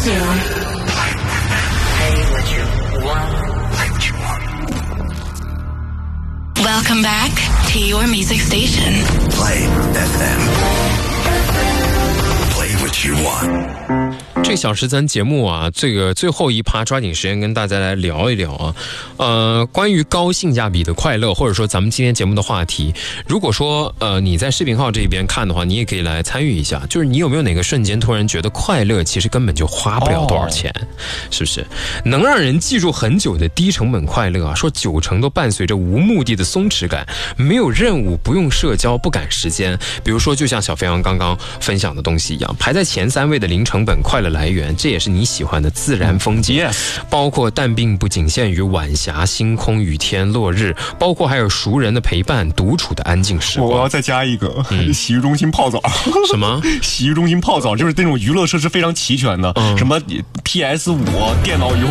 Welcome back to your music station. Play FM. Play what you want. 这个小时咱节目啊，这个最后一趴抓紧时间跟大家来聊一聊啊，关于高性价比的快乐，或者说咱们今天节目的话题，如果说你在视频号这边看的话，你也可以来参与一下，就是你有没有哪个瞬间突然觉得快乐其实根本就花不了多少钱，是不是？能让人记住很久的低成本快乐啊，说90%都伴随着无目的的松弛感，没有任务，不用社交，不赶时间。比如说就像小飞扬刚刚分享的东西一样，排在前3位的零成本快乐来源，这也是你喜欢的自然风景，包括但并不仅限于晚霞、星空、雨天、落日，包括还有熟人的陪伴、独处的安静时光。 我要再加一个，洗浴中心泡澡。 什么？ 洗浴中心泡澡就是那种娱乐设施非常齐全的，什么 PS5、电脑游